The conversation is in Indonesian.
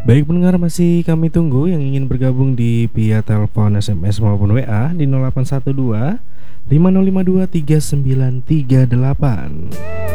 Baik pendengar, masih kami tunggu yang ingin bergabung di via telepon, SMS maupun WA di 0812 5052 3938.